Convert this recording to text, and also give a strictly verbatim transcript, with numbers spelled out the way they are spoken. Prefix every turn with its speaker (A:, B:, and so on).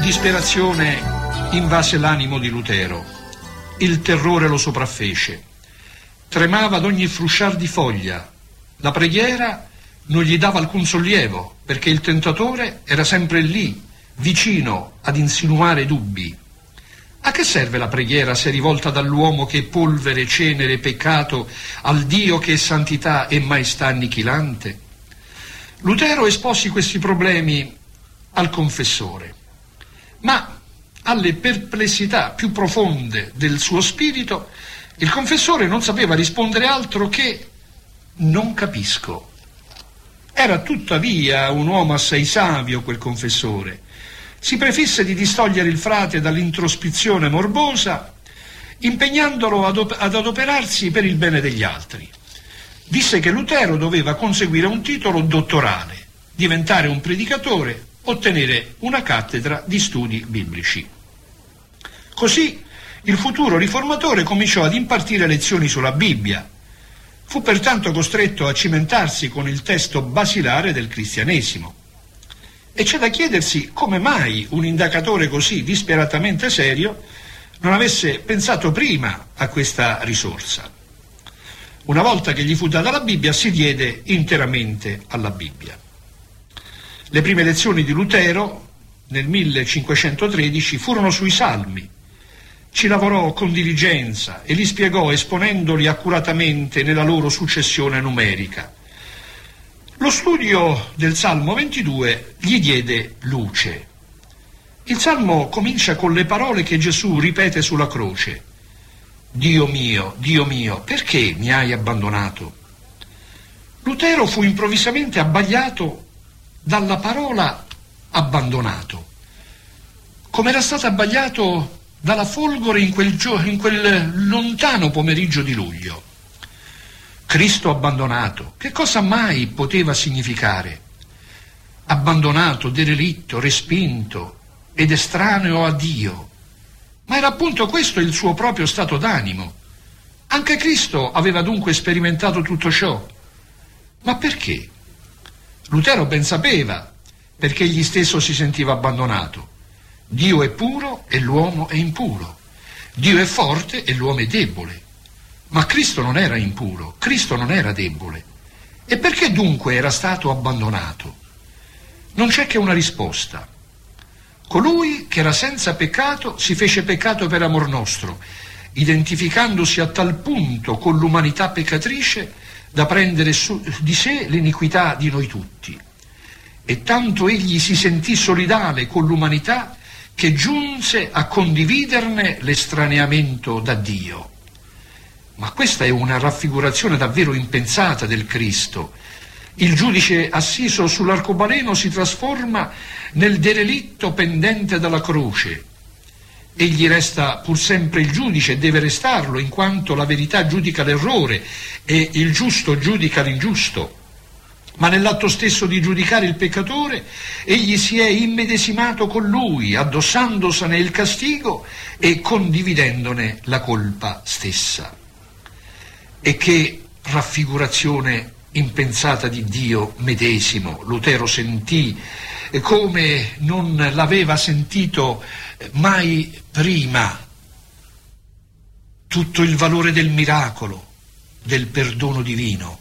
A: disperazione invase l'animo di Lutero. Il terrore lo sopraffece. Tremava ad ogni frusciar di foglia. La preghiera non gli dava alcun sollievo, perché il tentatore era sempre lì, vicino ad insinuare dubbi. A che serve la preghiera se rivolta dall'uomo che è polvere, cenere e peccato al Dio che è santità e maestà annichilante? Lutero esposi questi problemi al confessore, ma alle perplessità più profonde del suo spirito il confessore non sapeva rispondere altro che «non capisco». Era tuttavia un uomo assai savio quel confessore. Si prefisse di distogliere il frate dall'introspezione morbosa, impegnandolo ad, op- ad adoperarsi per il bene degli altri. Disse che Lutero doveva conseguire un titolo dottorale, diventare un predicatore, ottenere una cattedra di studi biblici. Così il futuro riformatore cominciò ad impartire lezioni sulla Bibbia. Fu pertanto costretto a cimentarsi con il testo basilare del cristianesimo. E c'è da chiedersi come mai un indagatore così disperatamente serio non avesse pensato prima a questa risorsa. Una volta che gli fu data la Bibbia, si diede interamente alla Bibbia. Le prime lezioni di Lutero, nel millecinquecentotredici, furono sui Salmi. Ci lavorò con diligenza e li spiegò esponendoli accuratamente nella loro successione numerica. Lo studio del Salmo ventidue gli diede luce. Il Salmo comincia con le parole che Gesù ripete sulla croce. Dio mio, Dio mio, perché mi hai abbandonato? Lutero fu improvvisamente abbagliato dalla parola abbandonato, come era stato abbagliato dalla folgore in quel, gio- in quel lontano pomeriggio di luglio. Cristo abbandonato, che cosa mai poteva significare? Abbandonato, derelitto, respinto ed estraneo a Dio. Ma era appunto questo il suo proprio stato d'animo. Anche Cristo aveva dunque sperimentato tutto ciò. Ma perché? Lutero ben sapeva perché egli stesso si sentiva abbandonato. Dio è puro e l'uomo è impuro. Dio è forte e l'uomo è debole. Ma Cristo non era impuro, Cristo non era debole. E perché dunque era stato abbandonato? Non c'è che una risposta. Colui che era senza peccato si fece peccato per amor nostro, identificandosi a tal punto con l'umanità peccatrice da prendere su di sé l'iniquità di noi tutti. E tanto egli si sentì solidale con l'umanità che giunse a condividerne l'estraneamento da Dio. Ma questa è una raffigurazione davvero impensata del Cristo. Il giudice assiso sull'arcobaleno si trasforma nel derelitto pendente dalla croce. Egli resta pur sempre il giudice e deve restarlo, in quanto la verità giudica l'errore e il giusto giudica l'ingiusto. Ma nell'atto stesso di giudicare il peccatore, egli si è immedesimato con lui, addossandosene il castigo e condividendone la colpa stessa. E che raffigurazione impensata di Dio medesimo Lutero sentì, come non l'aveva sentito mai prima. Tutto il valore del miracolo, del perdono divino.